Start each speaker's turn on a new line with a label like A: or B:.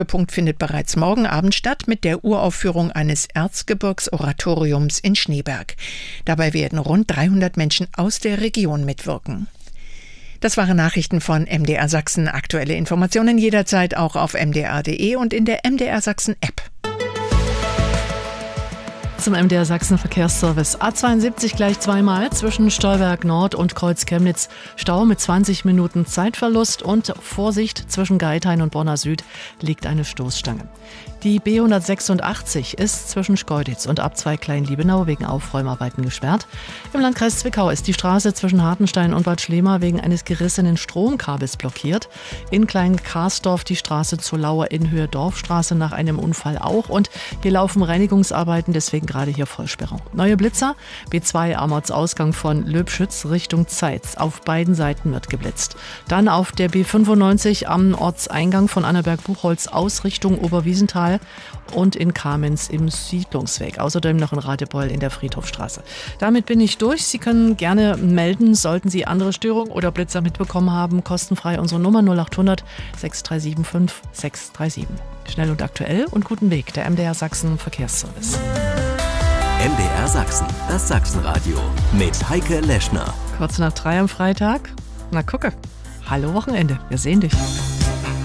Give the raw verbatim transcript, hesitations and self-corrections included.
A: Punkt findet bereits morgen Abend statt mit der Uraufführung eines Erzgebirgsoratoriums in Schneeberg. Dabei werden rund dreihundert Menschen aus der Region mitwirken. Das waren Nachrichten von M D R Sachsen. Aktuelle Informationen jederzeit auch auf m d r punkt d e und in der M D R Sachsen App.
B: Zum M D R Sachsen Verkehrsservice. A zweiundsiebzig gleich zweimal zwischen Stolberg Nord und Kreuz Chemnitz. Stau mit zwanzig Minuten Zeitverlust und Vorsicht, zwischen Geithain und Bonner Süd liegt eine Stoßstange. Die B hundertsechsundachtzig ist zwischen Schkeuditz und Abzweig Klein-Liebenau wegen Aufräumarbeiten gesperrt. Im Landkreis Zwickau ist die Straße zwischen Hartenstein und Bad Schlema wegen eines gerissenen Stromkabels blockiert. In Klein-Karsdorf die Straße zur Lauer in Höhe Dorfstraße nach einem Unfall auch. Und hier laufen Reinigungsarbeiten, deswegen gerade hier Vollsperrung. Neue Blitzer, B zwei am Ortsausgang von Löbschütz Richtung Zeitz. Auf beiden Seiten wird geblitzt. Dann auf der B fünfundneunzig am Ortseingang von Annaberg-Buchholz aus Richtung Oberwiesenthal und in Kamenz im Siedlungsweg. Außerdem noch in Radebeul in der Friedhofstraße. Damit bin ich durch. Sie können gerne melden, sollten Sie andere Störungen oder Blitzer mitbekommen haben. Kostenfrei unsere Nummer null acht hundert sechs drei sieben fünf sechs drei sieben. Schnell und aktuell und guten Weg, der M D R Sachsen Verkehrsservice.
C: M D R Sachsen, das Sachsenradio mit Heike Leschner.
B: Kurz nach drei am Freitag. Na gucke. Hallo Wochenende, wir sehen dich.